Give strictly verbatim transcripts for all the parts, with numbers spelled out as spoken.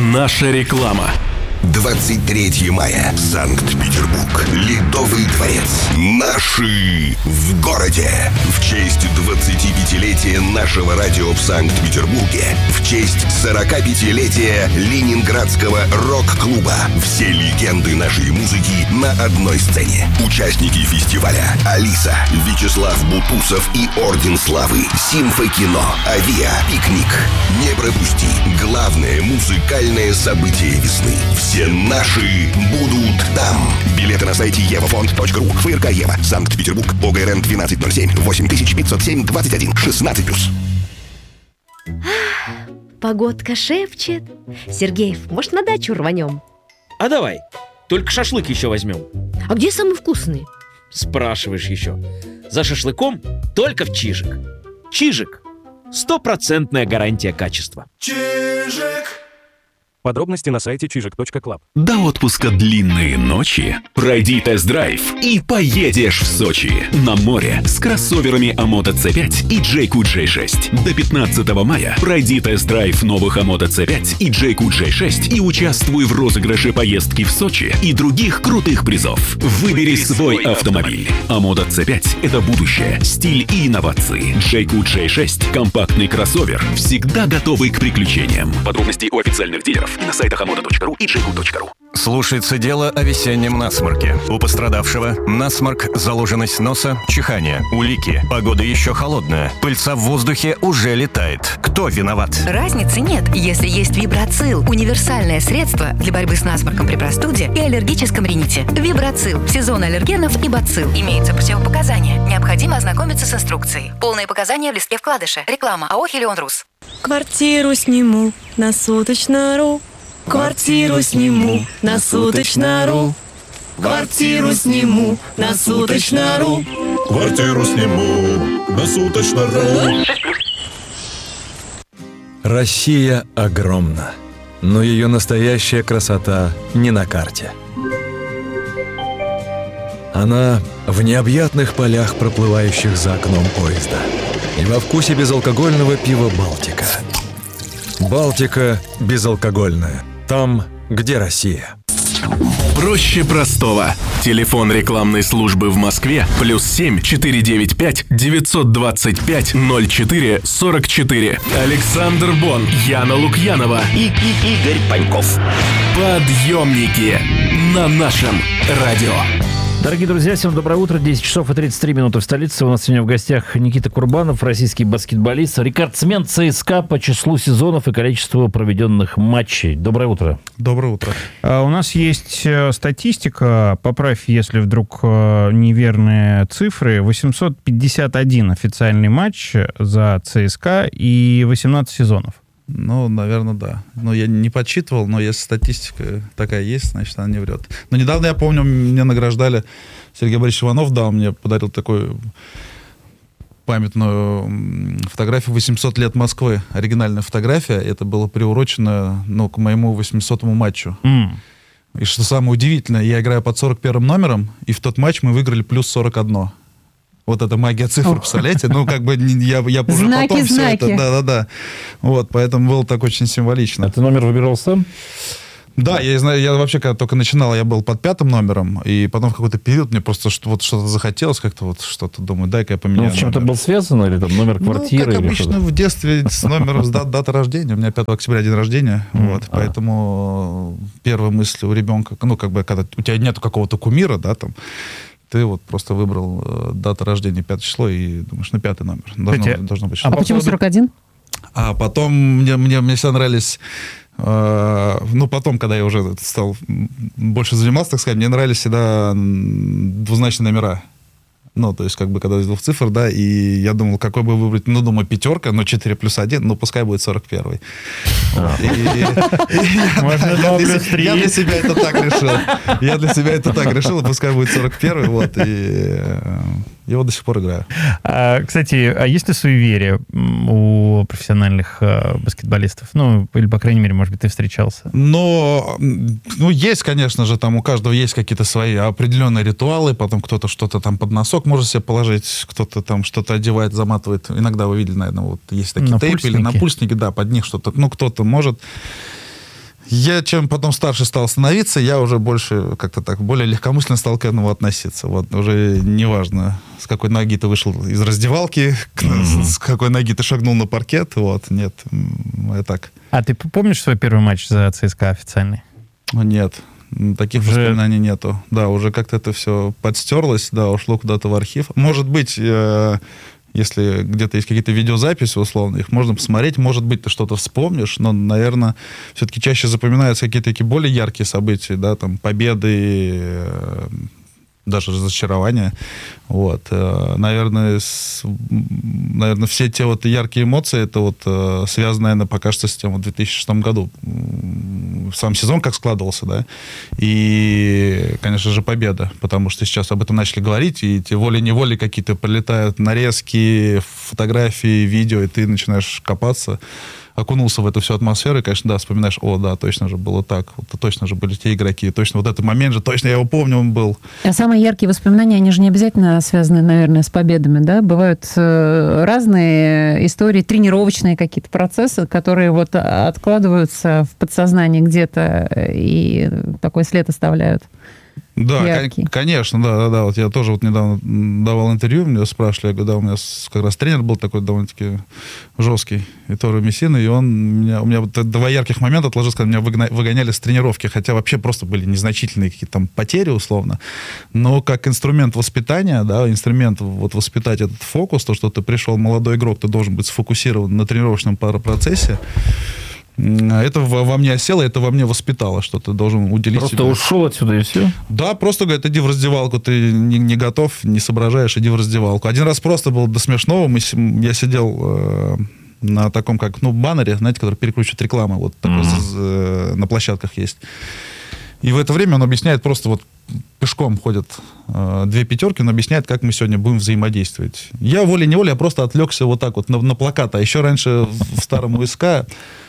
Наша реклама. двадцать третьего мая. Санкт-Петербург. Ледовый дворец. Наши в городе. В честь двадцатипятилетия нашего радио в Санкт-Петербурге. В честь сорокапятилетия Ленинградского рок-клуба. Все легенды нашей музыки на одной сцене. Участники фестиваля: Алиса, Вячеслав Бутусов и Орден Славы, Симфокино, Авиа, Пикник. Не пропусти главное музыкальное событие весны. Все наши будут там. Билеты на сайте евафонд точка ру. ФРК Ева. Санкт-Петербург. ОГРН двенадцать ноль семь восемь тысяч пятьсот семь двадцать один шестнадцать плюс. Погодка шепчет. Сергеев, может, на дачу рванем? А давай. Только шашлык еще возьмем. А где самый вкусный? Спрашиваешь еще. За шашлыком только в Чижик. Чижик. Стопроцентная гарантия качества. Чижик. Подробности на сайте чижик точка клаб. До отпуска длинные ночи. Пройди тест-драйв и поедешь в Сочи. На море с кроссоверами Амото си пять и джей кью джей шесть. До пятнадцатого мая пройди тест-драйв новых Амото си пять и джей кью джей шесть и участвуй в розыгрыше поездки в Сочи и других крутых призов. Выбери свой автомобиль. Амото си пять – это будущее, стиль и инновации. джей кью джей шесть – компактный кроссовер, всегда готовый к приключениям. Подробности у официальных дилеров и на сайтах амото точка ру и джей кью точка ру. Слушается дело о весеннем насморке. У пострадавшего насморк, заложенность носа, чихание, улики. Погода еще холодная. Пыльца в воздухе уже летает. Кто виноват? Разницы нет, если есть Вибрацил. Универсальное средство для борьбы с насморком при простуде и аллергическом рините. Вибрацил. Сезон аллергенов и бацилл. Имеются противопоказания. Необходимо ознакомиться с инструкцией. Полные показания в листке вкладыша. Реклама АО «Хелионрус». Квартиру сниму на суточно.ру. Квартиру сниму на суточно.ру. Квартиру сниму на суточно.ру. Квартиру сниму на суточно.ру. Россия огромна, но ее настоящая красота не на карте. Она в необъятных полях, проплывающих за окном поезда, и во вкусе безалкогольного пива «Балтика». «Балтика» безалкогольная. Там, где Россия. Проще простого. Телефон рекламной службы в Москве плюс семь четыре девять пять девятьсот двадцать пять ноль четыре сорок четыре. Александр Бон, Яна Лукьянова и, и Игорь Паньков. Подъемники на нашем радио. Дорогие друзья, всем доброе утро. десять часов и тридцать три минуты в столице. У нас сегодня в гостях Никита Курбанов, российский баскетболист, рекордсмен ЦСКА по числу сезонов и количеству проведенных матчей. Доброе утро. Доброе утро. А, у нас есть статистика, поправь, если вдруг неверные цифры. восемьсот пятьдесят один официальный матч за ЦСКА и восемнадцать сезонов. Ну, наверное, да. Ну, я не подсчитывал, но если статистика такая есть, значит, она не врет. Но недавно, я помню, меня награждали, Сергей Борисович Иванов дал мне, подарил такую памятную фотографию восемьсот лет Москвы. Оригинальная фотография. Это было приурочено, ну, к моему восьмисотому матчу. Mm. И что самое удивительное, я играю под сорок первым номером, и в тот матч мы выиграли плюс сорок один. Вот это магия цифр, представляете? Ну, как бы я, я уже знаки, потом все знаки. Это... Да-да-да. Вот, поэтому было так очень символично. А ты номер выбирал сам? Да, я знаю, я вообще, когда только начинал, я был под пятым номером, и потом в какой-то период мне просто что, вот что-то захотелось, как-то вот что-то, думаю, дай-ка я поменяю. Ну, с чем-то был связан, или там номер квартиры? Ну, как обычно что-то? В детстве с номером, с дат, дата рождения. У меня пятого октября день рождения, mm, вот, а. Поэтому первая мысль у ребенка, ну, как бы, когда у тебя нету какого-то кумира, да, там, ты вот просто выбрал э, дату рождения, пятое число, и думаешь, ну, пятый номер. Должно, Хотя... должно быть. А почему сорок один? А потом мне, мне, мне всегда нравились... Э, ну, потом, когда я уже стал больше заниматься, так сказать, мне нравились всегда двузначные номера. Ну, то есть, как бы, когда из двух цифр, да, и я думал, какой бы выбрать, ну, думаю, пятерка, но четыре плюс один, ну, пускай будет сорок первый. Я для себя это так решил. Я для себя это так решил, пускай будет сорок первый, вот, и я вот до сих пор играю. Кстати, а есть ли суеверие у профессиональных баскетболистов? Ну, или, по крайней мере, может быть, ты встречался? Но, ну, есть, конечно же, там у каждого есть какие-то свои определенные ритуалы, потом кто-то что-то там под носок может себе положить, кто-то там что-то одевает, заматывает. Иногда вы видели, наверное, вот есть такие напульсники. Тейпы или напульсники, да, под них что-то. Ну, кто-то может. Я чем потом старше стал становиться, я уже больше как-то так, более легкомысленно стал к этому относиться. Вот уже неважно, с какой ноги ты вышел из раздевалки, mm-hmm. с какой ноги ты шагнул на паркет, вот, нет, я так. А ты помнишь свой первый матч за ЦСКА официальный? Нет, таких уже... воспоминаний нету. Да, уже как-то это все подстерлось, да, ушло куда-то в архив. Может быть... Э- Если где-то есть какие-то видеозаписи, условно, их можно посмотреть, может быть, ты что-то вспомнишь, но, наверное, все-таки чаще запоминаются какие-то такие более яркие события, да, там, победы, даже разочарования. Вот. Наверное, с, наверное, все те вот яркие эмоции, это вот связано, наверное, пока что с тем в две тысячи шестом году. Сам сезон как складывался, да, и, конечно же, победа, потому что сейчас об этом начали говорить, и эти волей-неволей какие-то прилетают нарезки, фотографии, видео, и ты начинаешь копаться, окунулся в эту всю атмосферу, и, конечно, да, вспоминаешь, о, да, точно же было так, вот, точно же были те игроки, точно вот этот момент же, точно я его помню, он был. А самые яркие воспоминания, они же не обязательно связаны, наверное, с победами, да? Бывают э, разные истории, тренировочные какие-то процессы, которые вот откладываются в подсознании где-то и такой след оставляют. Да, кон- конечно, да, да, да. Вот я тоже вот недавно давал интервью, меня спрашивали, я говорю, да, у меня как раз тренер был такой довольно-таки жесткий, Итторио Мессина, и он меня, у меня вот два ярких момента отложилось, когда меня выгна- выгоняли с тренировки, хотя вообще просто были незначительные какие-то там потери, условно, но как инструмент воспитания, да, инструмент вот воспитать этот фокус, то, что ты пришел молодой игрок, ты должен быть сфокусирован на тренировочном процессе, это во мне осело, это во мне воспитало, что ты должен уделить просто себе... ушел отсюда и все? Да, просто говорит, иди в раздевалку, ты не, не готов, не соображаешь, иди в раздевалку. Один раз просто было до смешного, мы, я сидел э, на таком, как, ну, баннере, знаете, который перекручивает рекламу, вот такой, mm-hmm. э, на площадках есть. И в это время он объясняет, просто вот пешком ходят э, две пятерки, он объясняет, как мы сегодня будем взаимодействовать. Я волей-неволей, я просто отвлекся вот так вот на, на плакат. А еще раньше в, в старом УСК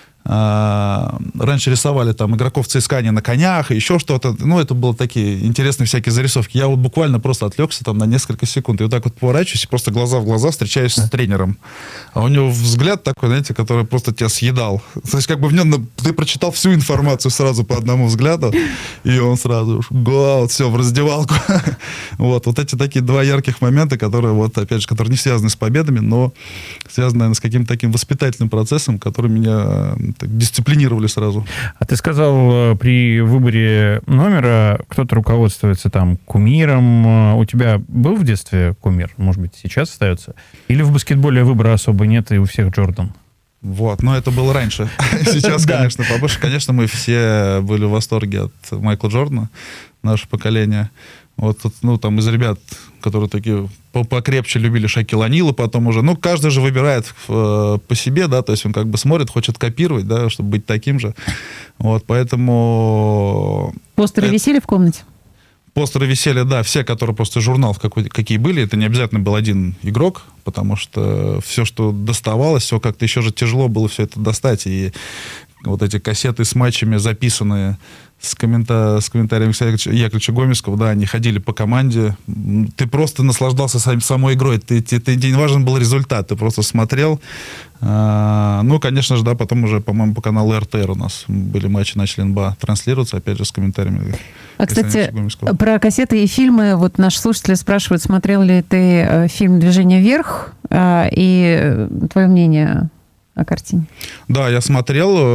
Uh, раньше рисовали там игроков ЦСКА на конях, и еще что-то. Ну, это были такие интересные всякие зарисовки. Я вот буквально просто отвлекся там на несколько секунд. И вот так вот поворачиваюсь, и просто глаза в глаза встречаюсь с тренером. А у него взгляд такой, знаете, который просто тебя съедал. То есть как бы в нем ты прочитал всю информацию сразу по одному взгляду, и он сразу го, вот все, в раздевалку. вот, вот эти такие два ярких момента, которые, вот, опять же, которые не связаны с победами, но связаны, наверное, с каким-то таким воспитательным процессом, который меня так дисциплинировали сразу. А ты сказал, при выборе номера кто-то руководствуется там кумиром. У тебя был в детстве кумир? Может быть, сейчас остается? Или в баскетболе выбора особо нет, и у всех Джордан? Вот, но это было раньше. Сейчас, конечно, побольше. Конечно, мы все были в восторге от Майкла Джордана, наше поколение. Вот, ну, там из ребят, которые такие покрепче любили Шакил О'Нила, потом уже, ну, каждый же выбирает э, по себе, да, то есть он как бы смотрит, хочет копировать, да, чтобы быть таким же. Вот, поэтому... Постеры это... висели в комнате? Постеры висели, да, все, которые просто журнал какой, какие были, это не обязательно был один игрок, потому что все, что доставалось, все как-то еще же тяжело было все это достать, и вот эти кассеты с матчами записанные с, коммента... с комментариями Алексея Яковлевича Гомельского, да, они ходили по команде, ты просто наслаждался сам, самой игрой, ты, ты, ты, не важен был результат, ты просто смотрел. А, ну, конечно же, да, потом уже, по-моему, по каналу эр тэ эр у нас были матчи, начали эн бэ а транслироваться, опять же, с комментариями. А, кстати, про кассеты и фильмы, вот наши слушатели спрашивают, смотрел ли ты э, фильм «Движение вверх», э, и твое мнение о картине? Да, я смотрел.